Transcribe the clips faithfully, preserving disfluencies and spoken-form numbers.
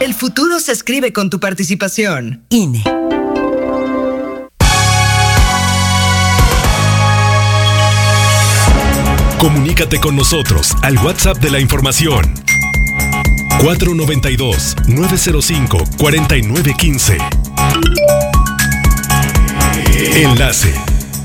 El futuro se escribe con tu participación. I N E. Comunícate con nosotros al WhatsApp de la información. cuatro noventa y dos, nueve cero cinco, cuarenta y nueve quince. Enlace.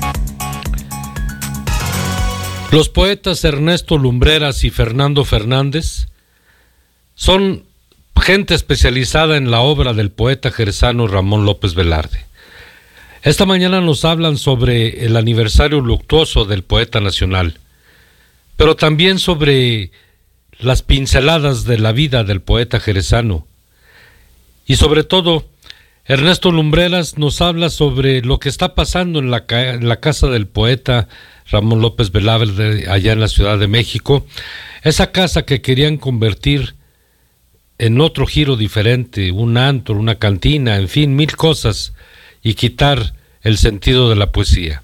Los poetas Ernesto Lumbreras y Fernando Fernández son gente especializada en la obra del poeta jerezano Ramón López Velarde. Esta mañana nos hablan sobre el aniversario luctuoso del poeta nacional, pero también sobre las pinceladas de la vida del poeta jerezano. Y sobre todo, Ernesto Lumbreras nos habla sobre lo que está pasando en la, en la casa del poeta Ramón López Velarde, allá en la Ciudad de México, esa casa que querían convertir en otro giro diferente, un antro, una cantina, en fin, mil cosas, y quitar el sentido de la poesía.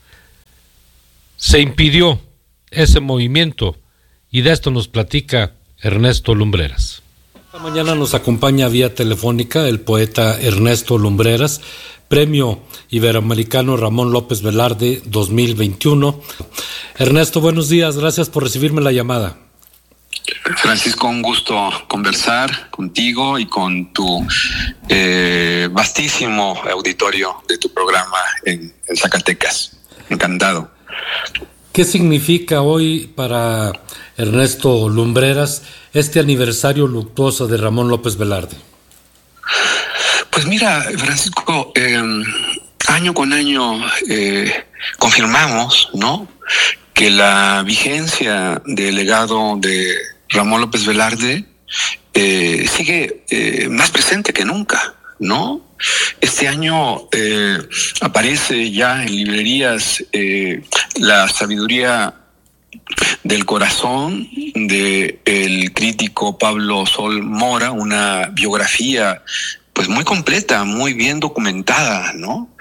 Se impidió ese movimiento, y de esto nos platica Ernesto Lumbreras. Esta mañana nos acompaña vía telefónica el poeta Ernesto Lumbreras, Premio Iberoamericano Ramón López Velarde dos mil veintiuno. Ernesto, buenos días, gracias por recibirme la llamada. Francisco, un gusto conversar contigo y con tu eh, vastísimo auditorio de tu programa en, en Zacatecas. Encantado. ¿Qué significa hoy para Ernesto Lumbreras este aniversario luctuoso de Ramón López Velarde? Pues mira, Francisco, eh, año con año eh, confirmamos, ¿no?, que la vigencia del legado de Ramón López Velarde eh, sigue eh, más presente que nunca, ¿no? Este año eh, aparece ya en librerías eh, La sabiduría del corazón de el crítico Pablo Sol Mora, una biografía pues muy completa, muy bien documentada, ¿no?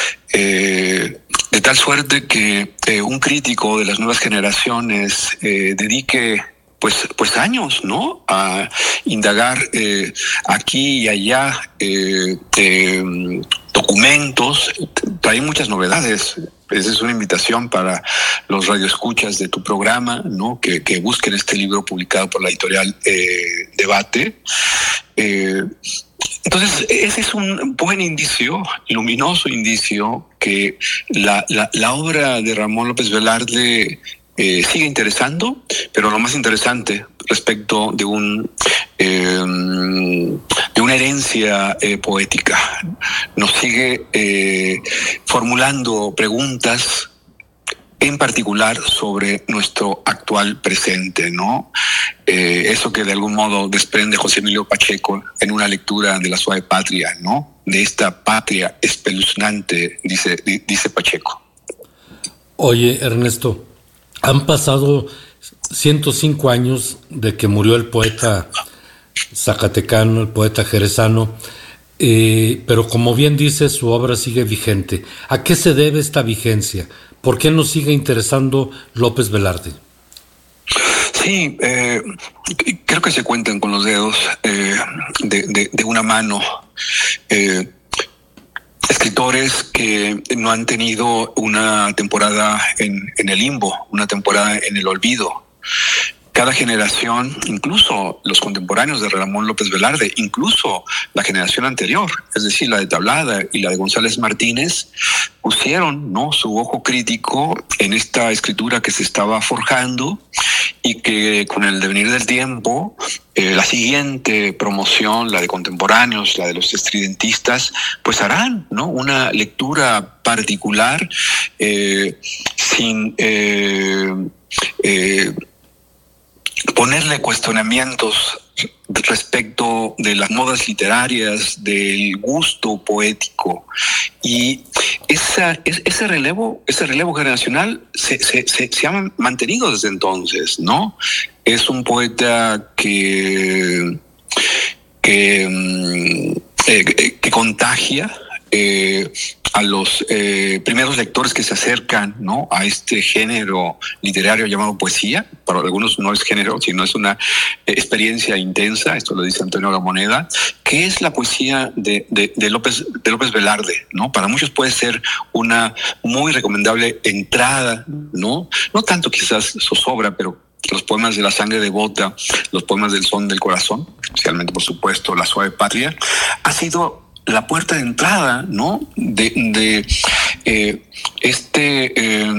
Eh, de tal suerte que eh, un crítico de las nuevas generaciones eh, dedique pues pues años, ¿no?, a indagar eh, aquí y allá eh, eh, documentos. Trae muchas novedades. Esa es una invitación para los radioescuchas de tu programa, ¿no?, que, que busquen este libro publicado por la editorial eh, Debate. Eh, Entonces, ese es un buen indicio, luminoso indicio, que la, la, la obra de Ramón López Velarde eh, sigue interesando, pero lo más interesante respecto de un eh, de una herencia eh, poética. Nos sigue eh, formulando preguntas, en particular sobre nuestro actual presente, ¿no? Eh, eso que de algún modo desprende José Emilio Pacheco en una lectura de La Suave Patria, ¿no? De esta patria espeluznante, dice, dice Pacheco. Oye, Ernesto, han pasado ciento cinco años de que murió el poeta zacatecano, el poeta jerezano, eh, pero como bien dice, su obra sigue vigente. ¿A qué se debe esta vigencia? ¿Por qué nos sigue interesando López Velarde? Sí, eh, creo que se cuentan con los dedos eh, de, de, de una mano eh, escritores que no han tenido una temporada en, en el limbo, una temporada en el olvido. Cada generación, incluso los contemporáneos de Ramón López Velarde, incluso la generación anterior, es decir, la de Tablada y la de González Martínez, pusieron, ¿no?, su ojo crítico en esta escritura que se estaba forjando y que con el devenir del tiempo, eh, la siguiente promoción, la de contemporáneos, la de los estridentistas, pues harán, ¿no?, una lectura particular eh, sin eh, eh, ponerle cuestionamientos respecto de las modas literarias, del gusto poético. Y esa, ese relevo, ese relevo generacional se, se, se, se ha mantenido desde entonces, ¿no? Es un poeta que, que, eh, que contagia eh, a los eh, primeros lectores que se acercan, ¿no?, a este género literario llamado poesía. Para algunos no es género, sino es una eh, experiencia intensa, esto lo dice Antonio Gamoneda, ¿qué es la poesía de, de, de, López, de López Velarde? ¿No? Para muchos puede ser una muy recomendable entrada, ¿no? No tanto quizás zozobra, pero los poemas de La sangre devota, los poemas del son del corazón, especialmente, por supuesto, La suave patria, ha sido la puerta de entrada, ¿no? De, de eh, este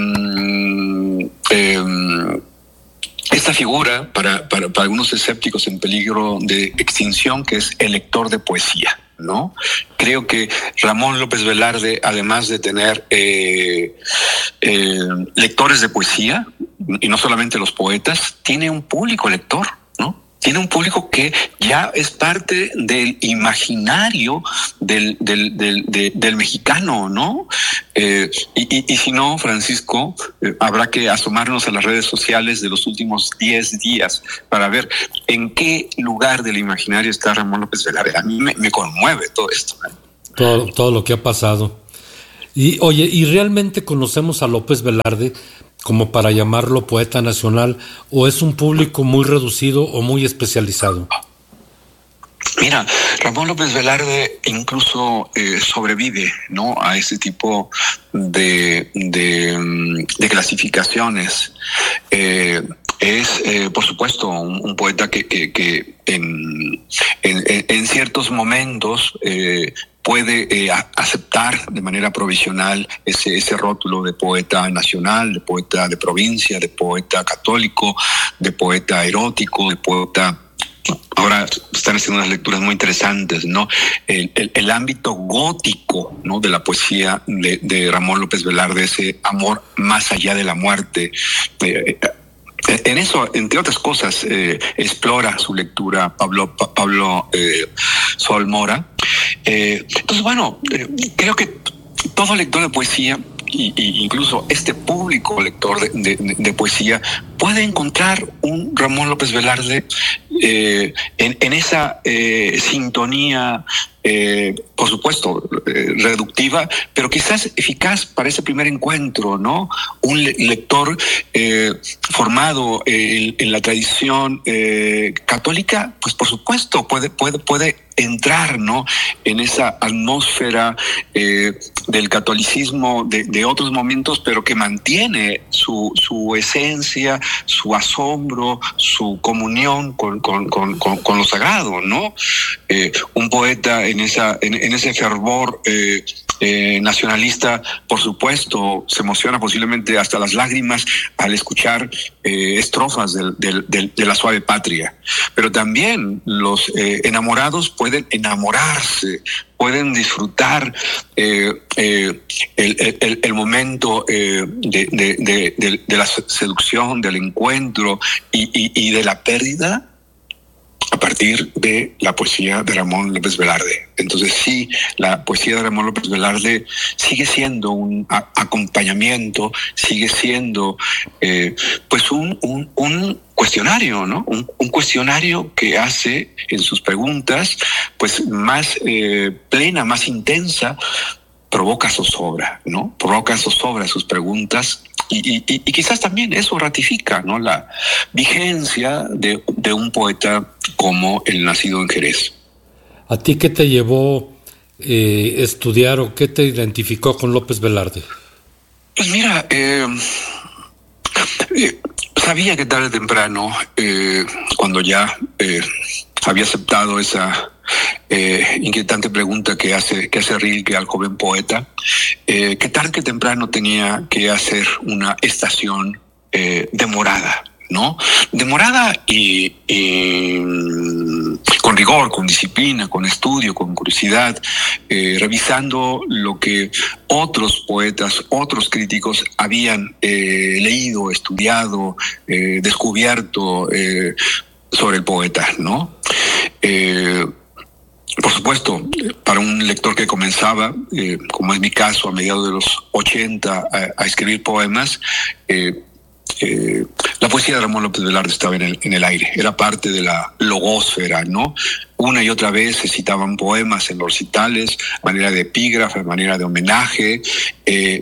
eh, eh, esta figura para, para, para algunos escépticos en peligro de extinción, que es el lector de poesía, ¿no? Creo que Ramón López Velarde, además de tener eh, eh, lectores de poesía, y no solamente los poetas, tiene un público lector, ¿no? Tiene un público que ya es parte del imaginario del, del, del, del, del mexicano, ¿no? Eh, y, y, y si no, Francisco, eh, habrá que asomarnos a las redes sociales de los últimos diez días para ver en qué lugar del imaginario está Ramón López Velarde. A mí me, me conmueve todo esto, ¿eh? Todo, todo lo que ha pasado. Y oye, ¿y realmente conocemos a López Velarde como para llamarlo poeta nacional, o es un público muy reducido o muy especializado? Mira, Ramón López Velarde incluso eh, sobrevive, ¿no?, a ese tipo de, de, de clasificaciones. Eh, es, eh, por supuesto, un, un poeta que, que, que en, en, en ciertos momentos eh, puede eh, aceptar de manera provisional ese, ese rótulo de poeta nacional, de poeta de provincia, de poeta católico, de poeta erótico, de poeta... Ahora están haciendo unas lecturas muy interesantes, ¿no? El, el, el ámbito gótico, ¿no?, de la poesía de, de Ramón López Velarde, ese amor más allá de la muerte. Eh, en eso, entre otras cosas, eh, explora su lectura Pablo, Pablo eh, Sol Mora. Eh, entonces, bueno, eh, creo que todo lector de poesía, y, y incluso este público lector de, de, de poesía, puede encontrar un Ramón López Velarde eh, en, en esa eh, sintonía, eh, por supuesto, eh, reductiva, pero quizás eficaz para ese primer encuentro, ¿no? Un le- lector eh, formado eh, en, en la tradición eh, católica, pues por supuesto puede, puede, puede entrar, ¿no?, en esa atmósfera eh, del catolicismo de, de otros momentos, pero que mantiene su, su esencia, su asombro, su comunión con, con, con, con, con lo sagrado, ¿no? Eh, un poeta en, esa, en, en ese fervor eh, eh, nacionalista, por supuesto, se emociona posiblemente hasta las lágrimas al escuchar eh, estrofas del, del, del, de La suave patria. Pero también los eh, enamorados pueden enamorarse, pueden disfrutar eh, eh, el, el, el momento eh, de, de, de, de, de la seducción, del encuentro y, y, y de la pérdida a partir de la poesía de Ramón López Velarde. Entonces sí, la poesía de Ramón López Velarde sigue siendo un a- acompañamiento, sigue siendo eh, pues un, un, un cuestionario, ¿no? Un, un cuestionario que hace en sus preguntas pues más eh, plena, más intensa, provoca zozobra, ¿no? Provoca zozobra sus preguntas. Y, y, y quizás también eso ratifica, ¿no?, la vigencia de, de un poeta como el nacido en Jerez. ¿A ti qué te llevó eh, estudiar o qué te identificó con López Velarde? Pues mira, eh, eh, sabía que tarde o temprano, eh, cuando ya eh, había aceptado esa eh, inquietante pregunta que hace, que hace Rilke al joven poeta, eh, que tarde que temprano tenía que hacer una estación eh, demorada, ¿no? Demorada y, y con rigor, con disciplina, con estudio, con curiosidad, eh, revisando lo que otros poetas, otros críticos habían eh, leído, estudiado, eh, descubierto eh, sobre el poeta, ¿no? Eh, Por supuesto, para un lector que comenzaba, eh, como es mi caso, a mediados de los ochenta, a, a escribir poemas, eh, eh, la poesía de Ramón López Velarde estaba en el, en el aire, era parte de la logósfera, ¿no? Una y otra vez se citaban poemas en los recitales, a manera de epígrafe, a manera de homenaje. Eh,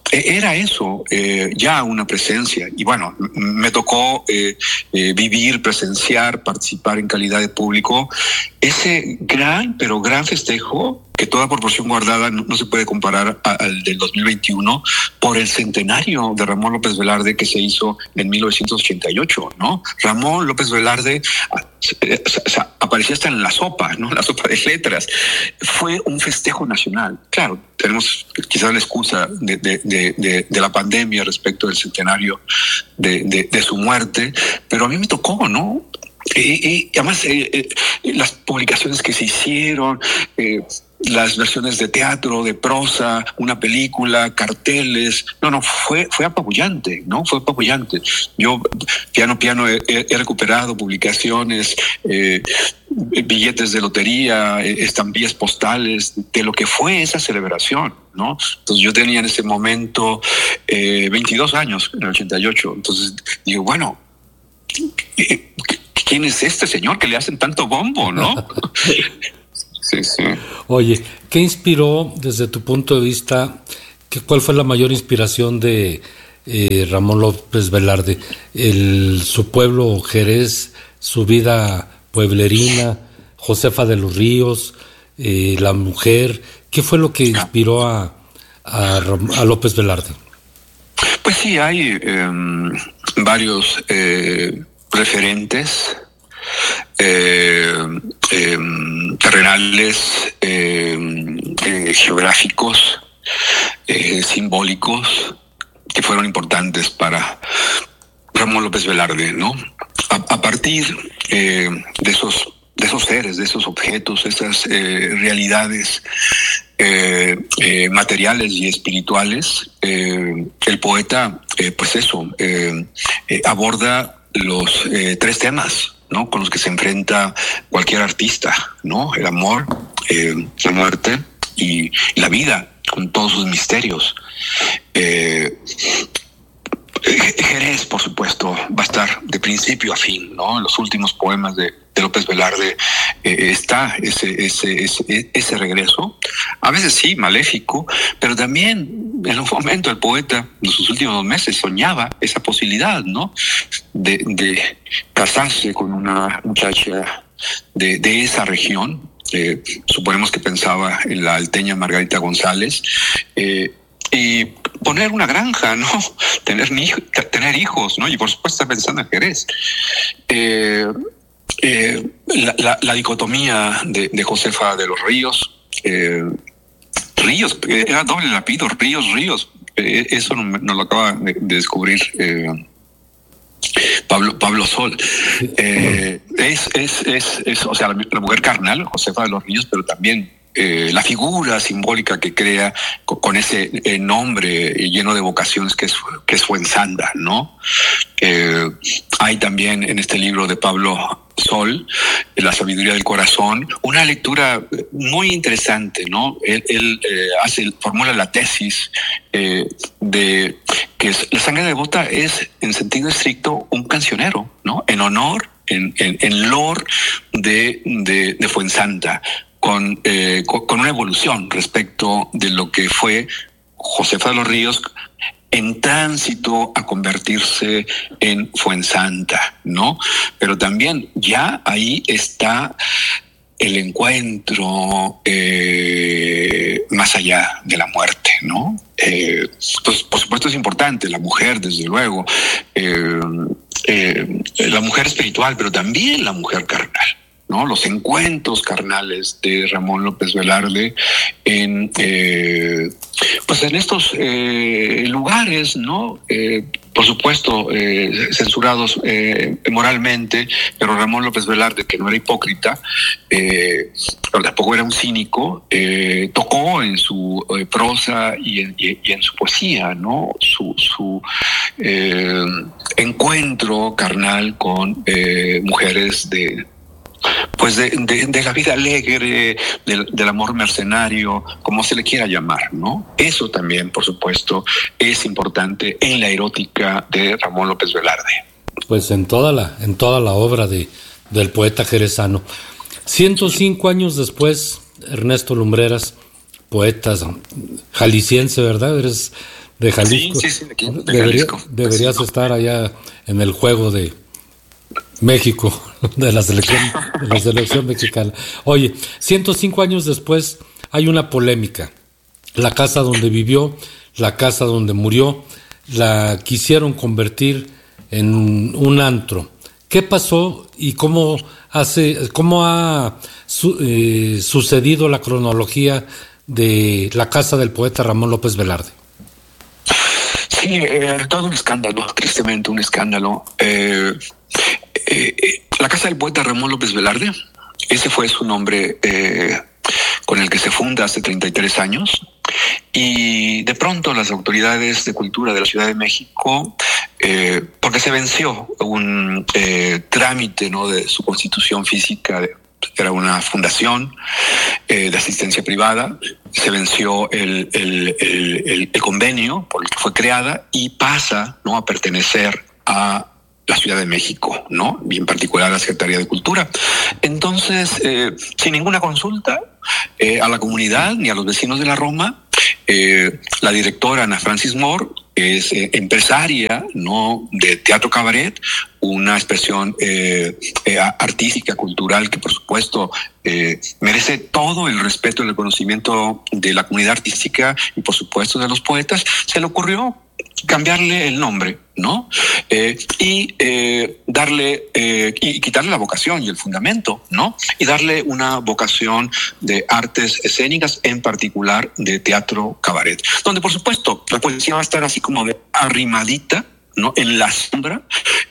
era eso, eh, ya una presencia. Y bueno, me tocó eh, eh, vivir, presenciar, participar en calidad de público ese gran, pero gran festejo que toda proporción guardada no, no se puede comparar a, al del dos mil veintiuno por el centenario de Ramón López Velarde que se hizo en mil novecientos ochenta y ocho, ¿no? Ramón López Velarde eh, o sea, aparecía hasta en la sopa, ¿no? La sopa de letras. Fue un festejo nacional. Claro, tenemos quizás la excusa de, de, de, de, de la pandemia respecto del centenario de, de, de su muerte, pero a mí me tocó, ¿no? Y, y además eh, eh, las publicaciones que se hicieron, eh, las versiones de teatro, de prosa, una película, carteles, no, no, fue, fue apabullante, ¿no? Fue apabullante. Yo, piano, piano, he, he recuperado publicaciones, eh, billetes de lotería, estampillas postales de lo que fue esa celebración, ¿no? Entonces yo tenía en ese momento eh, veintidós años, en el ochenta y ocho, entonces digo, bueno, ¿quién es este señor que le hacen tanto bombo, no? Sí, sí. Oye, ¿qué inspiró desde tu punto de vista? ¿Qué, ¿Cuál fue la mayor inspiración de eh, Ramón López Velarde? El, su pueblo Jerez, su vida pueblerina, Josefa de los Ríos, eh, la mujer. ¿Qué fue lo que inspiró a, a, a López Velarde? Pues sí, hay eh, varios eh, referentes Eh, eh, terrenales, eh, eh, geográficos, eh, simbólicos, que fueron importantes para Ramón López Velarde, ¿no? A, a partir eh, de esos de esos seres, de esos objetos, esas eh, realidades eh, eh, materiales y espirituales, eh, el poeta, eh, pues eso, eh, eh, aborda los eh, tres temas, ¿no?, con los que se enfrenta cualquier artista, ¿no? El amor, eh, la muerte y, y la vida, con todos sus misterios. Eh, Jerez, por supuesto, va a estar de principio a fin, ¿no? En los últimos poemas de, de López Velarde eh, está ese, ese, ese, ese regreso, a veces sí, maléfico, pero también en un momento el poeta, en sus últimos meses, soñaba esa posibilidad, ¿no?, de, de casarse con una muchacha de, de esa región. Eh, suponemos que pensaba en la alteña Margarita González, eh, y poner una granja, ¿no? Tener, tener hijos, ¿no? Y por supuesto está pensando en Jerez. Eh, eh, la, la, la dicotomía de, de Josefa de los Ríos, eh, Ríos, era doble apellido, Ríos, Ríos. Eh, eso nos no lo acaba de, de descubrir eh, Pablo, Pablo Sol. Eh, es, es, es, es, o sea, la, la mujer carnal, Josefa de los Ríos, pero también Eh, la figura simbólica que crea con, con ese eh, nombre lleno de vocaciones que es, que es Fuensanta, ¿no? Eh, hay también en este libro de Pablo Sol, La sabiduría del corazón, una lectura muy interesante, ¿no? Él, él eh, hace, formula la tesis eh, de que la sangre devota es, en sentido estricto, un cancionero, ¿no? En honor, en, en, en lor de, de, de Fuensanta. Con, eh, con, con una evolución respecto de lo que fue Josefa de los Ríos en tránsito a convertirse en Fuensanta, ¿no? Pero también ya ahí está el encuentro eh, más allá de la muerte, ¿no? Eh, pues por supuesto es importante la mujer, desde luego, eh, eh, la mujer espiritual, pero también la mujer carnal, ¿no? Los encuentros carnales de Ramón López Velarde en eh, pues en estos eh, lugares, ¿no? Eh, por supuesto eh, censurados eh, moralmente, pero Ramón López Velarde, que no era hipócrita, eh, pero tampoco era un cínico, eh, tocó en su eh, prosa y en, y, y en su poesía, ¿no? Su, su eh, encuentro carnal con eh, mujeres de pues de, de, de la vida alegre, del, del amor mercenario, como se le quiera llamar, ¿no? Eso también, por supuesto, es importante en la erótica de Ramón López Velarde. Pues en toda la, en toda la obra de, del poeta jerezano. ciento cinco años después, Ernesto Lumbreras, poeta jalisciense, ¿verdad? Eres de Jalisco. Sí, sí, sí, de aquí, de Debería, Jalisco. deberías Jalisco. estar allá en el juego de México, de la selección, de la selección mexicana. Oye, ciento cinco años después hay una polémica. La casa donde vivió, la casa donde murió, la quisieron convertir en un antro. ¿Qué pasó y cómo hace, cómo ha su, eh, sucedido la cronología de la casa del poeta Ramón López Velarde? Sí, eh, todo un escándalo, tristemente un escándalo. Eh, eh, eh, la casa del poeta Ramón López Velarde, ese fue su nombre eh, con el que se funda hace treinta y tres años. Y de pronto las autoridades de cultura de la Ciudad de México, eh, porque se venció un eh, trámite, ¿no?, de su constitución física, de, era una fundación eh, de asistencia privada, se venció el, el, el, el, el convenio por el que fue creada y pasa, ¿no?, a pertenecer a la Ciudad de México, ¿no?, y en particular a la Secretaría de Cultura. Entonces, eh, sin ninguna consulta eh, a la comunidad ni a los vecinos de la Roma, eh, la directora Ana Francis Moore es eh, empresaria, ¿no?, de teatro cabaret, una expresión eh, eh, artística, cultural, que por supuesto eh, merece todo el respeto y el reconocimiento de la comunidad artística y por supuesto de los poetas. Se le ocurrió cambiarle el nombre, ¿no? Eh, y eh, darle, eh, y quitarle la vocación y el fundamento, ¿no? Y darle una vocación de artes escénicas, en particular de teatro cabaret, donde por supuesto la poesía va a estar así como de arrimadita, ¿no?, en la sombra,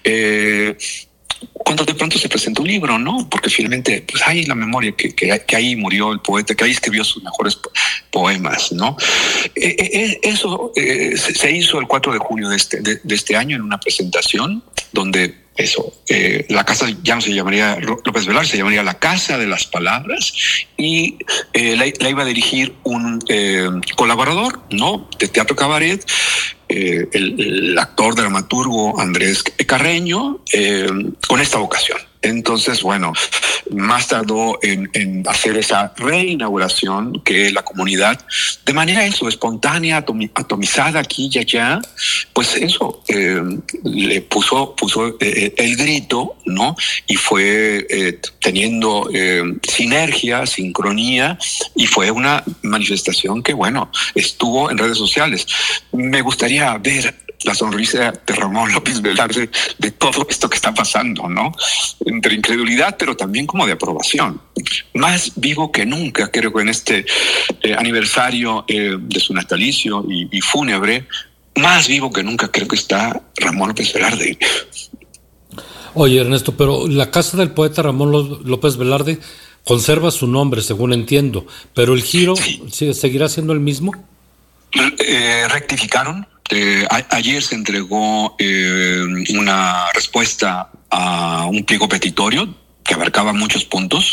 eh, cuando de pronto se presenta un libro, ¿no? Porque finalmente, pues hay la memoria que, que, que ahí murió el poeta, que ahí escribió sus mejores po- poemas, ¿no? Eh, eh, eso eh, se hizo el cuatro de junio de este, de, de este año en una presentación donde eso, eh, la casa ya no se llamaría López Velarde, se llamaría la Casa de las Palabras, y eh, la, la iba a dirigir un eh, colaborador, ¿no?, de teatro cabaret, eh, el, el actor dramaturgo Andrés Carreño, eh, con esta vocación. Entonces, bueno, más tardó en, en hacer esa reinauguración que la comunidad, de manera eso, espontánea, atomi, atomizada aquí y allá, pues eso, eh, le puso, puso eh, el grito, ¿no? Y fue eh, teniendo eh, sinergia, sincronía, y fue una manifestación que, bueno, estuvo en redes sociales. Me gustaría ver la sonrisa de Ramón López Velarde de todo esto que está pasando, ¿no? Entre incredulidad, pero también como de aprobación. Más vivo que nunca, creo que en este eh, aniversario eh, de su natalicio y, y fúnebre, más vivo que nunca creo que está Ramón López Velarde. Oye, Ernesto, pero la casa del poeta Ramón López Velarde conserva su nombre, según entiendo, pero el giro sí. ¿seguirá siendo el mismo? Eh, rectificaron. Eh, a, ayer se entregó eh, una respuesta a un pliego petitorio que abarcaba muchos puntos.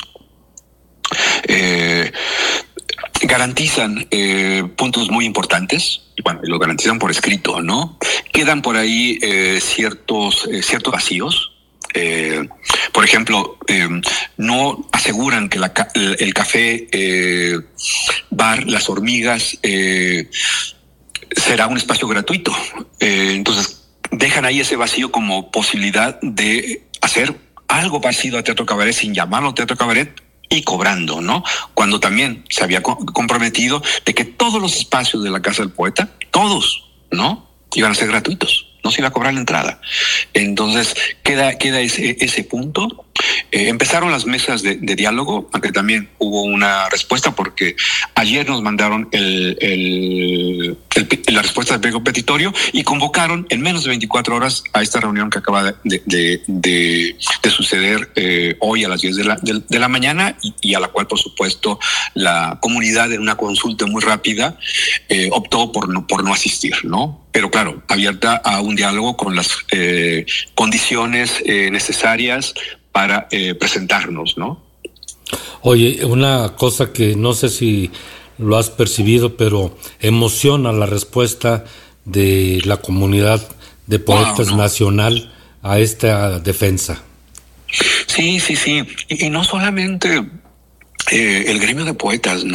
Eh, garantizan eh, puntos muy importantes, y bueno, lo garantizan por escrito, ¿no? Quedan por ahí eh, ciertos, eh, ciertos vacíos. Eh, por ejemplo, eh, no aseguran que la, el, el café eh, bar Las Hormigas eh, será un espacio gratuito. Eh, entonces, dejan ahí ese vacío como posibilidad de hacer algo parecido a teatro cabaret sin llamarlo teatro cabaret y cobrando, ¿no? Cuando también se había co- comprometido de que todos los espacios de la Casa del Poeta, todos, ¿no?, iban a ser gratuitos. No se iba a cobrar la entrada. Entonces, queda, queda ese, ese punto. Eh, empezaron las mesas de, de diálogo, aunque también hubo una respuesta, porque ayer nos mandaron el, el, el, la respuesta del pliego petitorio y convocaron en menos de veinticuatro horas a esta reunión que acaba de, de, de, de suceder eh, hoy a las diez de la, de, de la mañana y, y a la cual, por supuesto, la comunidad, en una consulta muy rápida, eh, optó por no, por no asistir, ¿no? Pero claro, abierta a un diálogo con las eh, condiciones eh, necesarias para eh, presentarnos, ¿no? Oye, una cosa que no sé si lo has percibido, pero emociona la respuesta de la comunidad de poetas wow, no. nacional a esta defensa. Sí, sí, sí. Y, y no solamente... Eh, el gremio de poetas, ¿no?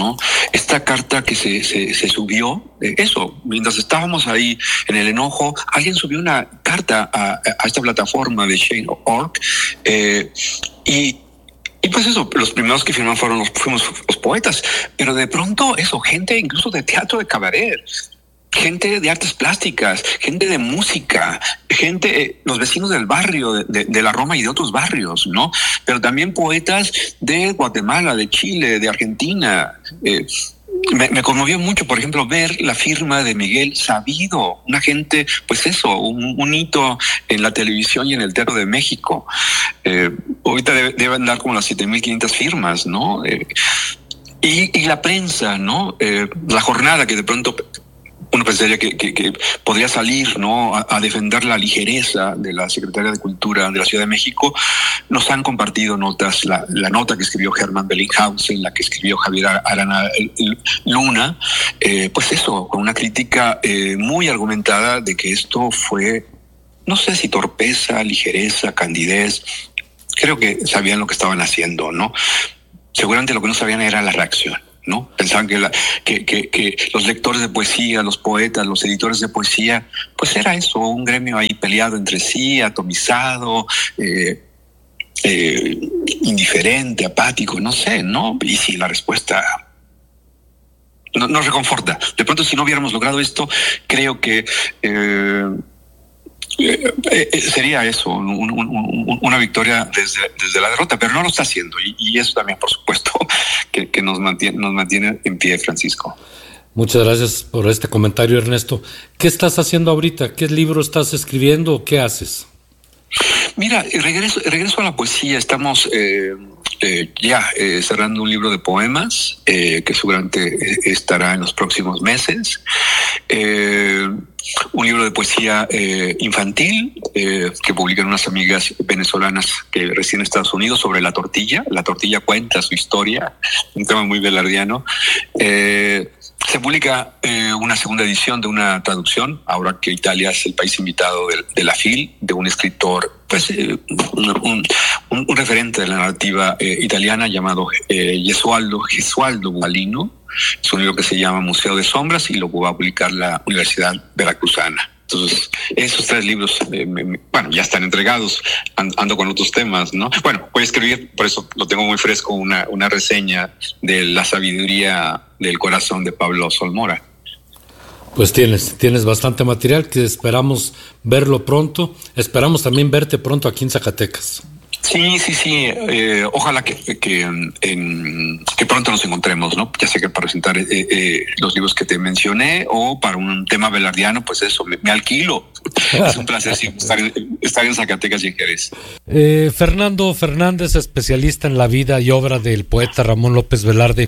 esta carta que se, se, se subió, eh, eso, mientras estábamos ahí en el enojo, alguien subió una carta a, a esta plataforma de Change punto org eh, y Y pues eso, los primeros que firmaron fueron los, fuimos los poetas, pero de pronto eso, gente incluso de teatro de cabaret, gente de artes plásticas, gente de música, gente, eh, los vecinos del barrio, de, de, de la Roma y de otros barrios, ¿no? Pero también poetas de Guatemala, de Chile, de Argentina. Eh, Me, me conmovió mucho, por ejemplo, ver la firma de Miguel Sabido, una gente, pues eso, un, un hito en la televisión y en el Teatro de México. Eh, ahorita debe, deben dar como las siete mil quinientas firmas, ¿no? Eh, y, y la prensa, ¿no? Eh, la jornada que de pronto uno pensaría que, que, que podría salir, ¿no?, a, a defender la ligereza de la Secretaría de Cultura de la Ciudad de México. Nos han compartido notas, la, la nota que escribió Germán Bellinghausen, la que escribió Javier Arana Luna, eh, pues eso, con una crítica eh, muy argumentada de que esto fue, no sé si torpeza, ligereza, candidez. Creo que sabían lo que estaban haciendo, ¿no? Seguramente lo que no sabían era la reacción, ¿no? Pensaban que, la, que, que, que los lectores de poesía, los poetas, los editores de poesía, pues era eso, un gremio ahí peleado entre sí, atomizado, eh, eh, indiferente, apático, no sé, ¿no? Y sí, la respuesta no, nos reconforta. De pronto, si no hubiéramos logrado esto, creo que eh, Eh, eh, sería eso, un, un, un, una victoria desde, desde la derrota, pero no lo está haciendo, y, y eso también, por supuesto, que, que nos mantiene, nos mantiene en pie, Francisco. Muchas gracias por este comentario, Ernesto. ¿Qué estás haciendo ahorita? ¿Qué libro estás escribiendo o qué haces? Mira, regreso, regreso a la poesía. Estamos eh, eh, ya eh, cerrando un libro de poemas eh, que seguramente estará en los próximos meses. Eh, un libro de poesía eh, infantil eh, que publican unas amigas venezolanas que residen en Estados Unidos sobre la tortilla. La tortilla cuenta su historia, un tema muy belardiano. Eh, Se publica eh, una segunda edición de una traducción, ahora que Italia es el país invitado de, de la F I L, de un escritor, pues eh, un, un, un referente de la narrativa eh, italiana llamado eh, Gesualdo, Gesualdo Gualino. Es un libro que se llama Museo de Sombras y lo va a publicar la Universidad Veracruzana. Entonces, esos tres libros, eh, me, me, bueno, ya están entregados, ando con otros temas, ¿no? Bueno, voy a escribir, por eso lo tengo muy fresco, una, una reseña de La sabiduría del corazón de Pablo Solmora. Pues tienes, tienes bastante material que esperamos verlo pronto. Esperamos también verte pronto aquí en Zacatecas. Sí, sí, sí. Eh, ojalá que, que, en, que pronto nos encontremos, ¿no? Ya sea que para presentar eh, eh, los libros que te mencioné o para un tema belardiano, pues eso, me, me alquilo. Es un placer sí, estar, en, estar en Zacatecas y en Jerez. Eh, Fernando Fernández, especialista en la vida y obra del poeta Ramón López Velarde.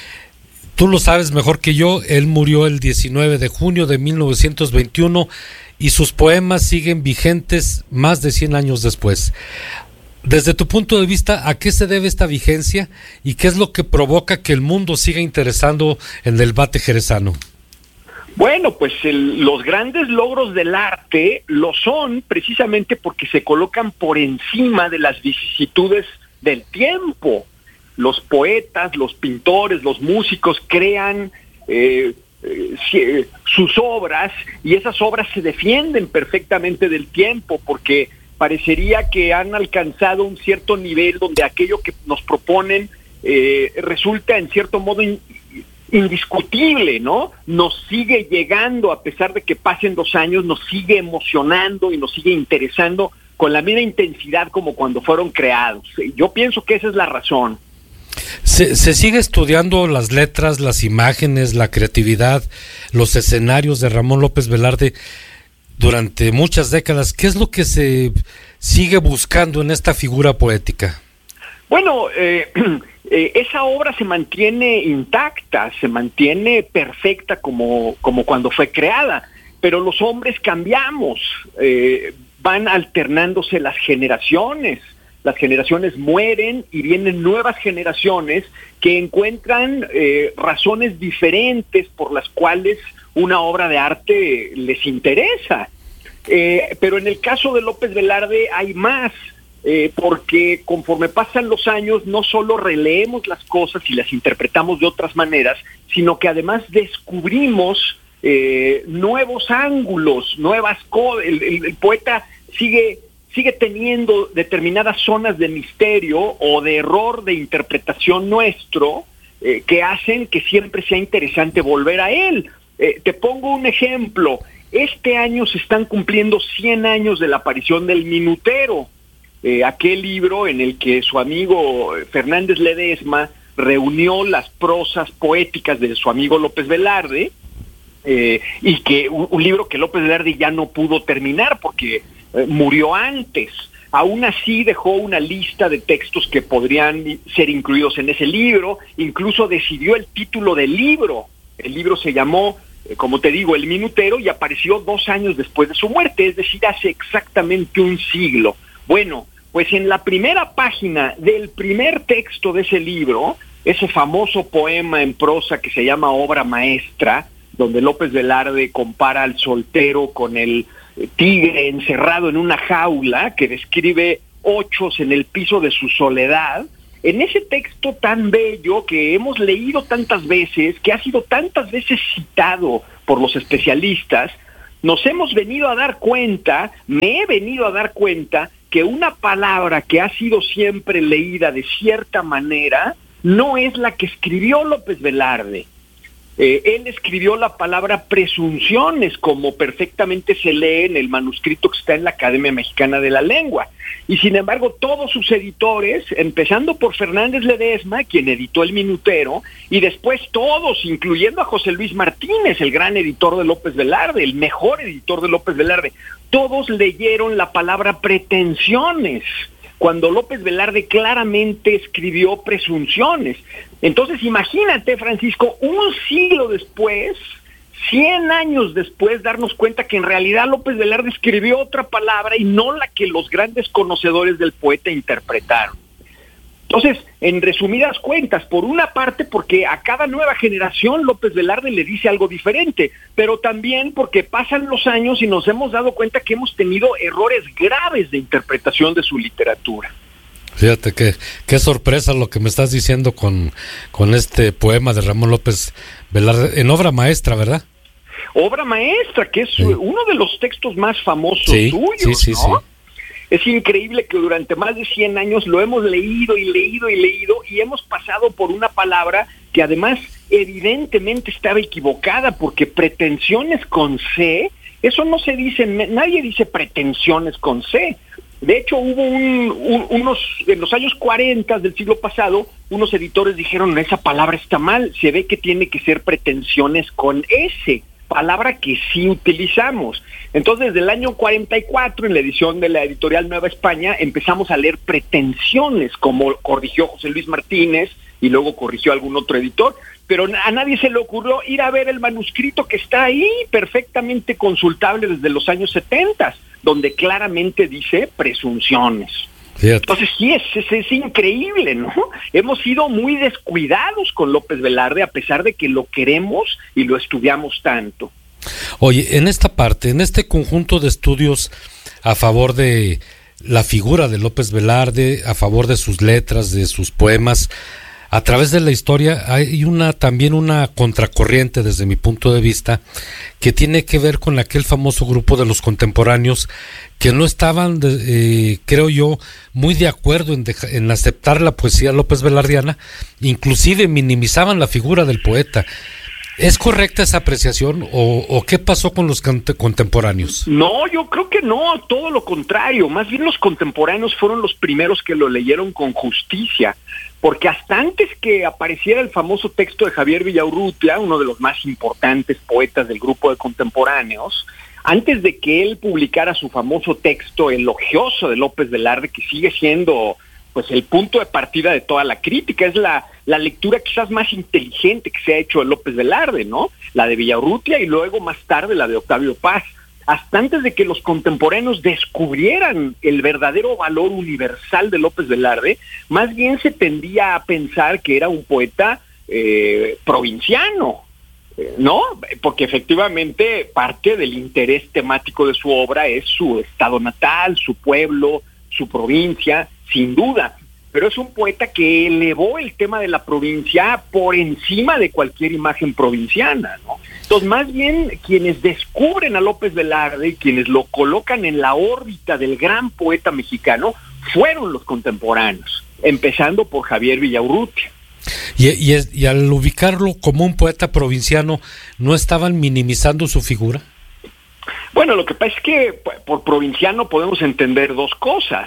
Tú lo sabes mejor que yo, él murió el diecinueve de junio de mil novecientos veintiuno y sus poemas siguen vigentes más de cien años después. Desde tu punto de vista, ¿a qué se debe esta vigencia y qué es lo que provoca que el mundo siga interesando en el debate jerezano? Bueno, pues el, los grandes logros del arte lo son precisamente porque se colocan por encima de las vicisitudes del tiempo. Los poetas, los pintores, los músicos crean eh, eh, sus obras y esas obras se defienden perfectamente del tiempo porque parecería que han alcanzado un cierto nivel donde aquello que nos proponen eh, resulta en cierto modo in, indiscutible, ¿no? Nos sigue llegando a pesar de que pasen dos años, nos sigue emocionando y nos sigue interesando con la misma intensidad como cuando fueron creados. Yo pienso que esa es la razón. Se, se sigue estudiando las letras, las imágenes, la creatividad, los escenarios de Ramón López Velarde durante muchas décadas. ¿Qué es lo que se sigue buscando en esta figura poética? Bueno, eh, eh, esa obra se mantiene intacta, se mantiene perfecta como, como cuando fue creada, pero los hombres cambiamos, eh, van alternándose las generaciones. Las generaciones mueren y vienen nuevas generaciones que encuentran eh, razones diferentes por las cuales una obra de arte les interesa. Eh, pero en el caso de López Velarde hay más. eh, porque conforme pasan los años no solo releemos las cosas y las interpretamos de otras maneras, sino que además descubrimos eh, nuevos ángulos, nuevas cosas. El, el, el poeta sigue, sigue teniendo determinadas zonas de misterio o de error de interpretación nuestro, eh, que hacen que siempre sea interesante volver a él. Eh, te pongo un ejemplo. Este año se están cumpliendo cien años de la aparición del Minutero, eh, aquel libro en el que su amigo Fernández Ledesma reunió las prosas poéticas de su amigo López Velarde, eh, y que un, un libro que López Velarde ya no pudo terminar porque eh, murió antes. Aún así dejó una lista de textos que podrían ser incluidos en ese libro, incluso decidió el título del libro. El libro se llamó, como te digo, El Minutero, y apareció dos años después de su muerte, es decir, hace exactamente un siglo. Bueno, pues en la primera página del primer texto de ese libro, ese famoso poema en prosa que se llama Obra Maestra, donde López Velarde compara al soltero con el tigre encerrado en una jaula, que describe ochos en el piso de su soledad. En ese texto tan bello que hemos leído tantas veces, que ha sido tantas veces citado por los especialistas, nos hemos venido a dar cuenta, me he venido a dar cuenta, que una palabra que ha sido siempre leída de cierta manera no es la que escribió López Velarde. Eh, él escribió la palabra presunciones, como perfectamente se lee en el manuscrito que está en la Academia Mexicana de la Lengua. Y sin embargo, todos sus editores, empezando por Fernández Ledesma, quien editó El Minutero, y después todos, incluyendo a José Luis Martínez, el gran editor de López Velarde, el mejor editor de López Velarde, todos leyeron la palabra pretensiones, cuando López Velarde claramente escribió presunciones. Entonces, imagínate, Francisco, un siglo después, cien años después, darnos cuenta que en realidad López Velarde escribió otra palabra y no la que los grandes conocedores del poeta interpretaron. Entonces, en resumidas cuentas, por una parte porque a cada nueva generación López Velarde le dice algo diferente, pero también porque pasan los años y nos hemos dado cuenta que hemos tenido errores graves de interpretación de su literatura. Fíjate que qué sorpresa lo que me estás diciendo con, con este poema de Ramón López Velarde, en obra maestra, ¿verdad? Obra maestra, que es sí. uno de los textos más famosos sí, tuyos, sí, sí, ¿no? Sí. Es increíble que durante más de cien años lo hemos leído y leído y leído y hemos pasado por una palabra que además evidentemente estaba equivocada, porque pretensiones con C, eso no se dice, nadie dice pretensiones con C. De hecho, hubo un, un, unos, en los años cuarenta del siglo pasado, unos editores dijeron, esa palabra está mal, se ve que tiene que ser pretensiones con S, palabra que sí utilizamos. Entonces, desde el año cuarenta y cuatro, en la edición de la editorial Nueva España, empezamos a leer pretensiones, como corrigió José Luis Martínez, y luego corrigió algún otro editor, pero a nadie se le ocurrió ir a ver el manuscrito que está ahí, perfectamente consultable desde los años setenta, donde claramente dice presunciones. Fíjate. Entonces sí, es, es, es increíble, ¿no? Hemos sido muy descuidados con López Velarde, a pesar de que lo queremos y lo estudiamos tanto. Oye, en esta parte, en este conjunto de estudios a favor de la figura de López Velarde, a favor de sus letras, de sus poemas, a través de la historia hay una también una contracorriente desde mi punto de vista, que tiene que ver con aquel famoso grupo de los contemporáneos que no estaban, de, eh, creo yo, muy de acuerdo en, deja, en aceptar la poesía López Velardiana, inclusive minimizaban la figura del poeta. ¿Es correcta esa apreciación o, o qué pasó con los contemporáneos? No, yo creo que no, todo lo contrario. Más bien los contemporáneos fueron los primeros que lo leyeron con justicia, porque hasta antes que apareciera el famoso texto de Javier Villaurrutia, uno de los más importantes poetas del grupo de contemporáneos, antes de que él publicara su famoso texto elogioso de López Velarde, que sigue siendo pues el punto de partida de toda la crítica, es la, la lectura quizás más inteligente que se ha hecho de López Velarde, ¿no? La de Villaurrutia y luego más tarde la de Octavio Paz. Hasta antes de que los contemporáneos descubrieran el verdadero valor universal de López Velarde, más bien se tendía a pensar que era un poeta eh, provinciano, eh, ¿no? Porque efectivamente parte del interés temático de su obra es su estado natal, su pueblo, su provincia, sin duda, pero es un poeta que elevó el tema de la provincia por encima de cualquier imagen provinciana, ¿no? Entonces, más bien, quienes descubren a López Velarde y quienes lo colocan en la órbita del gran poeta mexicano fueron los contemporáneos, empezando por Javier Villaurrutia. Y, y, y al ubicarlo como un poeta provinciano, ¿no estaban minimizando su figura? Bueno, lo que pasa es que por provinciano podemos entender dos cosas.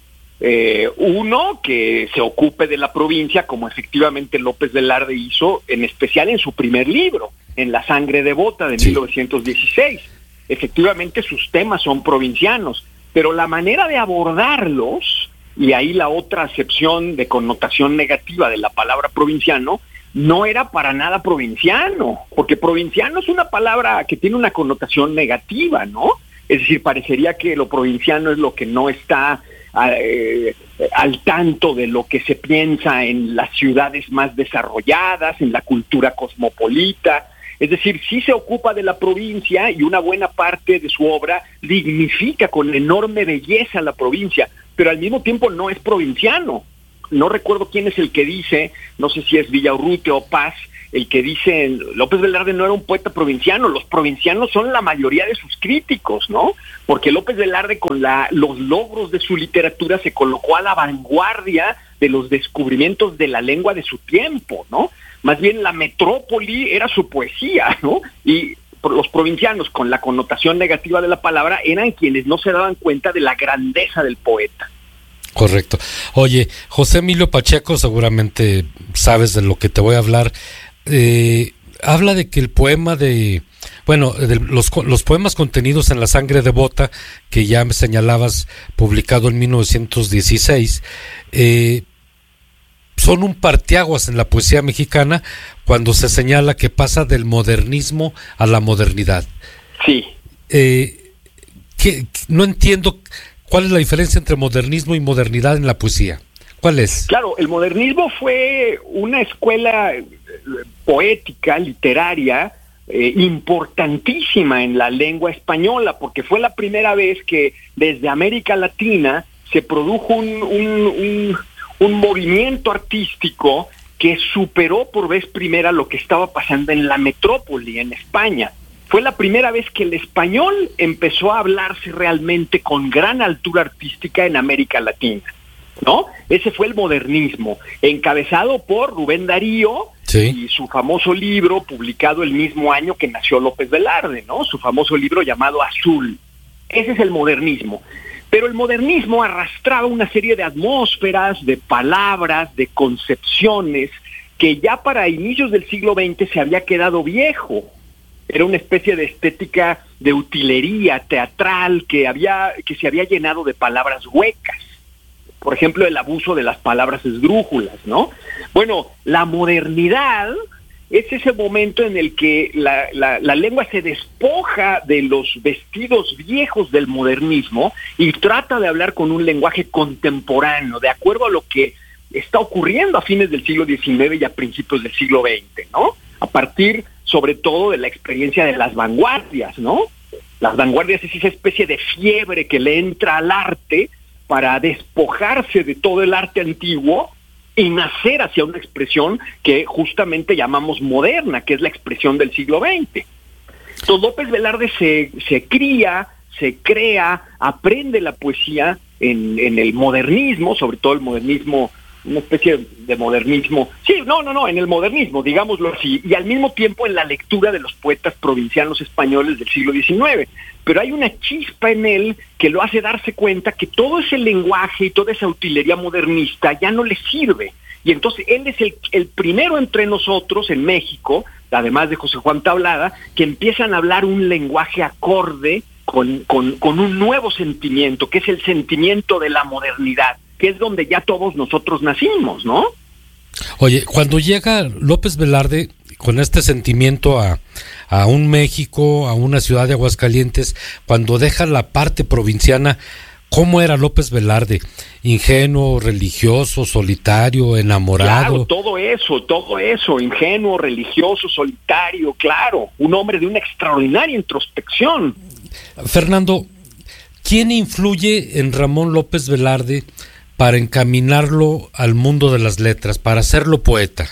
Eh, uno, que se ocupe de la provincia, como efectivamente López Velarde hizo, en especial en su primer libro, en La sangre devota de sí. mil novecientos dieciséis. Efectivamente sus temas son provincianos, pero la manera de abordarlos, y ahí la otra acepción de connotación negativa de la palabra provinciano, no era para nada provinciano, porque provinciano es una palabra que tiene una connotación negativa, ¿no? Es decir, parecería que lo provinciano es lo que no está eh, al tanto de lo que se piensa en las ciudades más desarrolladas, en la cultura cosmopolita. Es decir, sí se ocupa de la provincia y una buena parte de su obra dignifica con enorme belleza la provincia, pero al mismo tiempo no es provinciano. No recuerdo quién es el que dice, no sé si es Villaurrutia o Paz, el que dice, López Velarde no era un poeta provinciano, los provincianos son la mayoría de sus críticos, ¿no? Porque López Velarde con la, los logros de su literatura se colocó a la vanguardia de los descubrimientos de la lengua de su tiempo, ¿no? Más bien la metrópoli era su poesía, ¿no? Y los provincianos, con la connotación negativa de la palabra, eran quienes no se daban cuenta de la grandeza del poeta. Correcto. Oye, José Emilio Pacheco, seguramente sabes de lo que te voy a hablar. Eh, habla de que el poema de, bueno, de los, los poemas contenidos en La sangre devota, que ya me señalabas, publicado en mil novecientos dieciséis, eh, son un parteaguas en la poesía mexicana cuando se señala que pasa del modernismo a la modernidad. Sí. Eh, que, no entiendo cuál es la diferencia entre modernismo y modernidad en la poesía. ¿Cuál es? Claro, el modernismo fue una escuela poética, literaria, eh, importantísima en la lengua española, porque fue la primera vez que desde América Latina se produjo un, un, un, un movimiento artístico que superó por vez primera lo que estaba pasando en la metrópoli, en España. Fue la primera vez que el español empezó a hablarse realmente con gran altura artística en América Latina, ¿no? Ese fue el modernismo, encabezado por Rubén Darío, sí, y su famoso libro publicado el mismo año que nació López Velarde, ¿no? Su famoso libro llamado Azul. Ese es el modernismo. Pero el modernismo arrastraba una serie de atmósferas, de palabras, de concepciones, que ya para inicios del siglo veinte se había quedado viejo. Era una especie de estética de utilería teatral que había que se había llenado de palabras huecas. Por ejemplo, el abuso de las palabras esdrújulas, ¿no? Bueno, la modernidad es ese momento en el que la, la, la lengua se despoja de los vestidos viejos del modernismo y trata de hablar con un lenguaje contemporáneo, de acuerdo a lo que está ocurriendo a fines del siglo diecinueve y a principios del siglo veinte, ¿no? A partir, sobre todo, de la experiencia de las vanguardias, ¿no? Las vanguardias es esa especie de fiebre que le entra al arte para despojarse de todo el arte antiguo y nacer hacia una expresión que justamente llamamos moderna, que es la expresión del siglo veinte. Entonces López Velarde se, se cría, se crea, aprende la poesía en, en el modernismo, sobre todo el modernismo, una especie de modernismo, sí, no, no, no, en el modernismo, digámoslo así, y al mismo tiempo en la lectura de los poetas provincianos españoles del siglo diecinueve. Pero hay una chispa en él que lo hace darse cuenta que todo ese lenguaje y toda esa utilería modernista ya no le sirve. Y entonces él es el, el primero entre nosotros en México, además de José Juan Tablada, que empiezan a hablar un lenguaje acorde con, con, con un nuevo sentimiento, que es el sentimiento de la modernidad, que es donde ya todos nosotros nacimos, ¿no? Oye, cuando llega López Velarde con este sentimiento a, a un México, a una ciudad de Aguascalientes, cuando deja la parte provinciana, ¿cómo era López Velarde? ¿Ingenuo, religioso, solitario, enamorado? Claro, todo eso, todo eso, ingenuo, religioso, solitario, claro, un hombre de una extraordinaria introspección. Fernando, ¿quién influye en Ramón López Velarde para encaminarlo al mundo de las letras, para hacerlo poeta?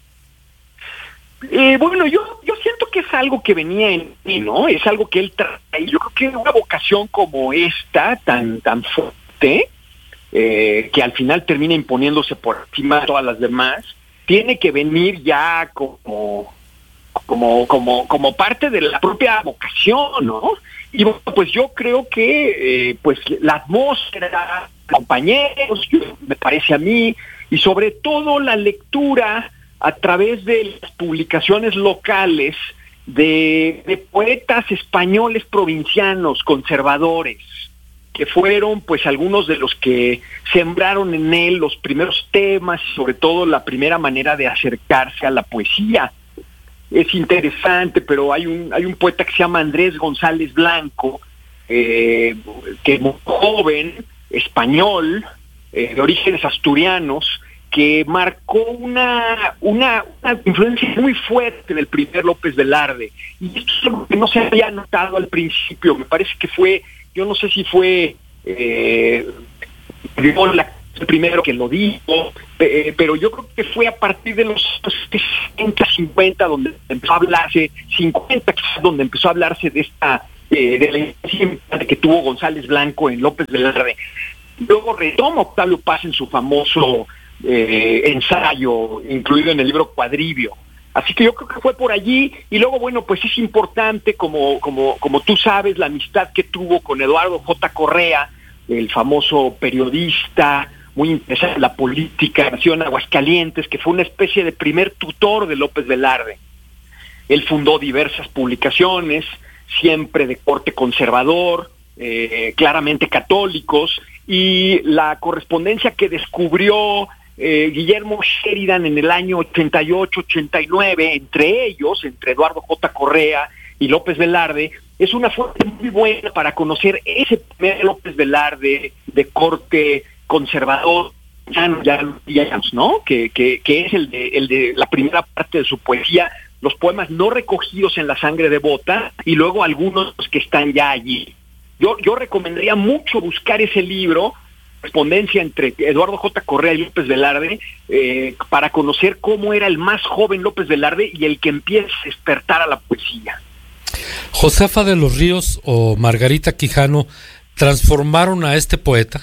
Eh, bueno, yo, yo siento que es algo que venía en mí, ¿no? Es algo que él trae. Yo creo que una vocación como esta, tan, tan fuerte, eh, que al final termina imponiéndose por encima de todas las demás, tiene que venir ya como, como, como, como parte de la propia vocación, ¿no? Y bueno, pues yo creo que eh, pues la atmósfera, compañeros, yo, me parece a mí, y sobre todo la lectura a través de las publicaciones locales de, de poetas españoles provincianos, conservadores, que fueron pues algunos de los que sembraron en él los primeros temas y sobre todo la primera manera de acercarse a la poesía. Es interesante, pero hay un hay un poeta que se llama Andrés González Blanco, eh, que es muy joven, español, eh, de orígenes asturianos, que marcó una, una, una influencia muy fuerte del primer López Velarde. Y esto es algo que no se había notado al principio. Me parece que fue, yo no sé si fue eh, la, el primero que lo dijo, eh, pero yo creo que fue a partir de los sesenta, cincuenta, donde empezó a hablarse, cincuenta quizás, donde empezó a hablarse de esta, eh, de la influencia que tuvo González Blanco en López Velarde. Luego retoma Octavio Paz en su famoso eh, ensayo, incluido en el libro Cuadribio. Así que yo creo que fue por allí, y luego, bueno, pues es importante, como, como, como tú sabes, la amistad que tuvo con Eduardo J. Correa, el famoso periodista, muy interesante en la política, nació en Aguascalientes, que fue una especie de primer tutor de López Velarde. Él fundó diversas publicaciones, siempre de corte conservador, eh, claramente católicos, y la correspondencia que descubrió eh, Guillermo Sheridan en el año ochenta y ocho, ochenta y nueve, entre ellos, entre Eduardo J. Correa y López Velarde, es una fuente muy buena para conocer ese primer López Velarde de corte conservador, ya, ya, ya ¿no? Que, que, que es el de, el de la primera parte de su poesía, los poemas no recogidos en La sangre devota, y luego algunos que están ya allí. Yo, yo recomendaría mucho buscar ese libro, correspondencia entre Eduardo J. Correa y López Velarde, eh, para conocer cómo era el más joven López Velarde y el que empieza a despertar a la poesía. ¿Josefa de los Ríos o Margarita Quijano transformaron a este poeta?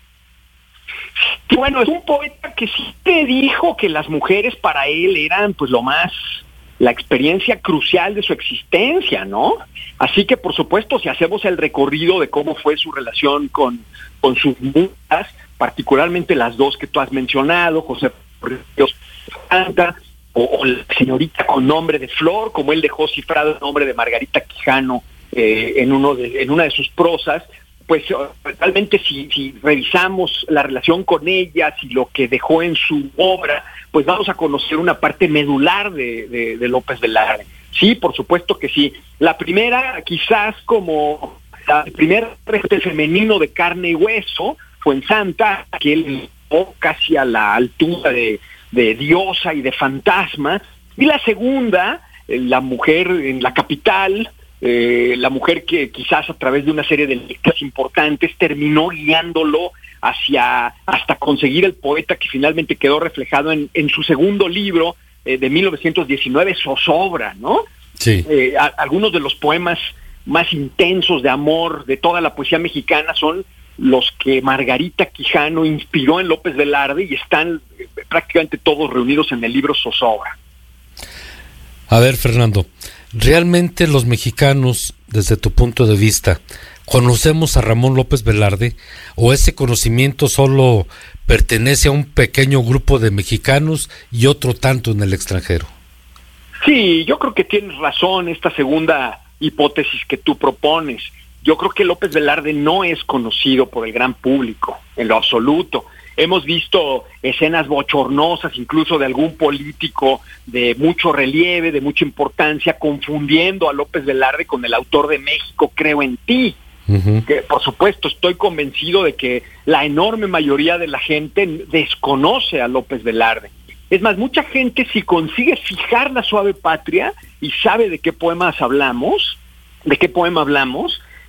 Sí, bueno, es un poeta que sí te dijo que las mujeres para él eran pues lo más, la experiencia crucial de su existencia, ¿no? Así que, por supuesto, si hacemos el recorrido de cómo fue su relación con, con sus musas, particularmente las dos que tú has mencionado, José Ríos Santa, o, o la señorita con nombre de Flor, como él dejó cifrado el nombre de Margarita Quijano eh, en, uno de, en una de sus prosas, pues realmente si, si revisamos la relación con ellas y lo que dejó en su obra, pues vamos a conocer una parte medular de, de, de López Velarde. Sí, por supuesto que sí. La primera, quizás como la, el primer referente femenino de carne y hueso, fue en Santa, que él casi a la altura de, de diosa y de fantasma. Y la segunda, la mujer en la capital, eh, la mujer que quizás a través de una serie de lecturas importantes terminó guiándolo hacia hasta conseguir el poeta que finalmente quedó reflejado en, en su segundo libro, eh, de mil novecientos diecinueve, Zozobra, ¿no? Sí. Eh, a, algunos de los poemas más intensos de amor de toda la poesía mexicana son los que Margarita Quijano inspiró en López Velarde, y están eh, prácticamente todos reunidos en el libro Zozobra. A ver, Fernando, ¿realmente los mexicanos, desde tu punto de vista, conocemos a Ramón López Velarde, o ese conocimiento solo pertenece a un pequeño grupo de mexicanos y otro tanto en el extranjero? Sí, yo creo que tienes razón esta segunda hipótesis que tú propones. Yo creo que López Velarde no es conocido por el gran público, en lo absoluto. Hemos visto escenas bochornosas, incluso de algún político de mucho relieve, de mucha importancia, confundiendo a López Velarde con el autor de México, Creo en Ti. Uh-huh. Que, por supuesto, estoy convencido de que la enorme mayoría de la gente desconoce a López Velarde. Es más, mucha gente, si consigue fijar La suave patria y sabe de qué poemas hablamos, de qué poema hablamos,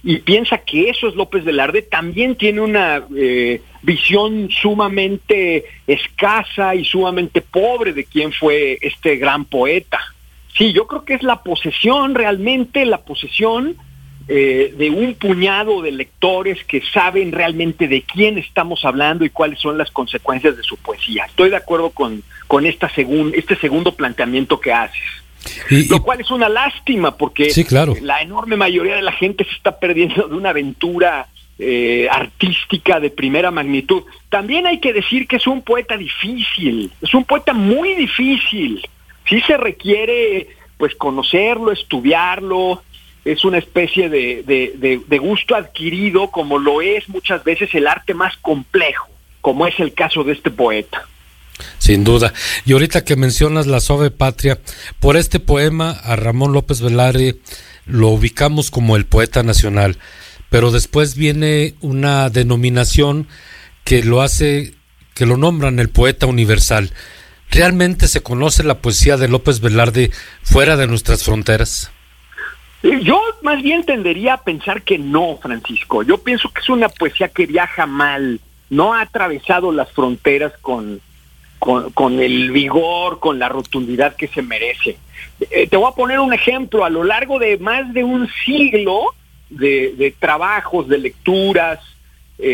y piensa que eso es López Velarde, también tiene una eh, visión sumamente escasa y sumamente pobre de quién fue este gran poeta. Sí, yo creo que es la posesión, realmente la posesión eh, de un puñado de lectores que saben realmente de quién estamos hablando y cuáles son las consecuencias de su poesía. Estoy de acuerdo con, con esta segun, este segundo planteamiento que haces. Y, lo cual es una lástima porque sí, claro. la enorme mayoría de la gente se está perdiendo de una aventura eh, artística de primera magnitud. También hay que decir que es un poeta difícil, es un poeta muy difícil. Sí se requiere pues conocerlo, estudiarlo, es una especie de, de, de, de gusto adquirido, como lo es muchas veces el arte más complejo, como es el caso de este poeta. Sin duda. Y ahorita que mencionas la suave patria, por este poema a Ramón López Velarde lo ubicamos como el poeta nacional, pero después viene una denominación que lo hace, que lo nombran el poeta universal. ¿Realmente se conoce la poesía de López Velarde fuera de nuestras fronteras? Yo más bien tendería a pensar que no, Francisco. Yo pienso que es una poesía que viaja mal, no ha atravesado las fronteras con Con, con el vigor, con la rotundidad que se merece. Eh, te voy a poner un ejemplo. A lo largo de más de un siglo de, de trabajos, de lecturas,